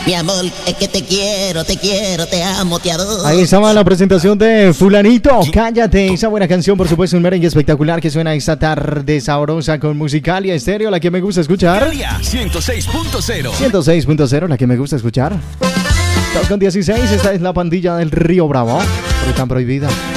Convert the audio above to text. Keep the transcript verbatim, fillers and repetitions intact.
Mi amor, es que te quiero, te quiero, te amo, te adoro. Ahí estaba la presentación de Fulanito, Cállate. Esa buena canción, por supuesto, un merengue espectacular que suena esta tarde sabrosa con Musicalia Estéreo, la que me gusta escuchar. ciento seis punto cero. ciento seis punto cero, la que me gusta escuchar. dos con dieciséis, esta es la pandilla del Río Bravo. Fruta prohibida.